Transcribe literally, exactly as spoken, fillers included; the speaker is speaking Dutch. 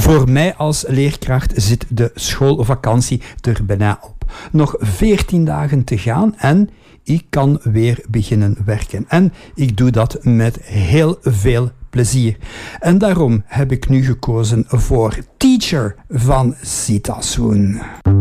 Voor mij als leerkracht zit de schoolvakantie er bijna op. Nog veertien dagen te gaan en ik kan weer beginnen werken. En ik doe dat met heel veel plezier. En daarom heb ik nu gekozen voor Teacher van Sita Soon.